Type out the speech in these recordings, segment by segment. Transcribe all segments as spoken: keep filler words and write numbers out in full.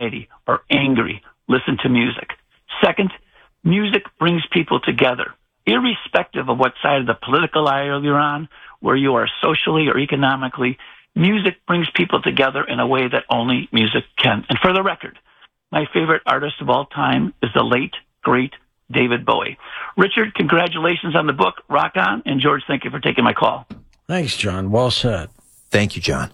anxiety or angry, listen to music. Second, music brings people together. Irrespective of what side of the political aisle you're on, where you are socially or economically, music brings people together in a way that only music can. And for the record, my favorite artist of all time is the late, great David Bowie. Richard, congratulations on the book, Rock On. And George, thank you for taking my call. Thanks, John. Well said. Thank you, John.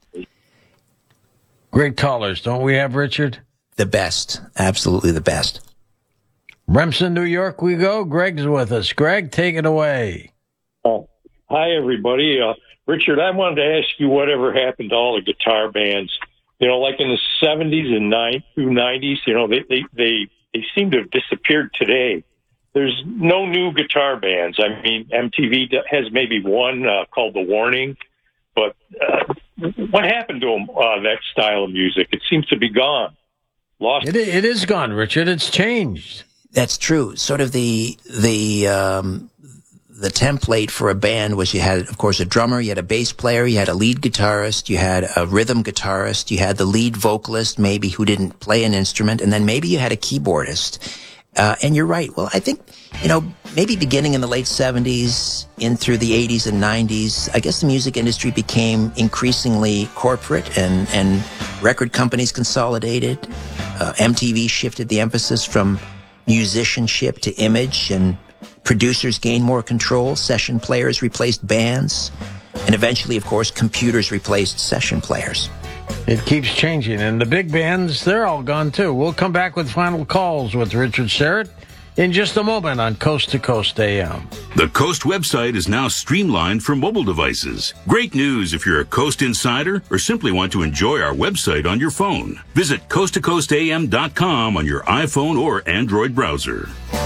Great callers, don't we have, Richard? The best. Absolutely the best. Remsen, New York we go. Greg's with us. Greg, take it away. Oh, hi, everybody. Uh, Richard, I wanted to ask you whatever happened to all the guitar bands. You know, like in the seventies and nineties, you know, they, they, they, they seem to have disappeared today. There's no new guitar bands. I mean, M T V has maybe one uh, called The Warning, but uh, what happened to them, uh, that style of music? It seems to be gone. Lost. It, it is gone, Richard. It's changed. That's true. Sort of the the um, the template for a band was you had, of course, a drummer, you had a bass player, you had a lead guitarist, you had a rhythm guitarist, you had the lead vocalist, maybe who didn't play an instrument, and then maybe you had a keyboardist. Uh, and you're right. Well, I think, you know, maybe beginning in the late seventies, in through the eighties and nineties, I guess the music industry became increasingly corporate and, and record companies consolidated. Uh, M T V shifted the emphasis from musicianship to image, and producers gained more control. Session players replaced bands. And eventually, of course, computers replaced session players. It keeps changing, and the big bands, they're all gone too. We'll come back with final calls with Richard Syrett in just a moment on Coast to Coast A M. The Coast website is now streamlined for mobile devices. Great news if you're a Coast insider or simply want to enjoy our website on your phone. Visit coast to coast a m dot com on your iPhone or Android browser.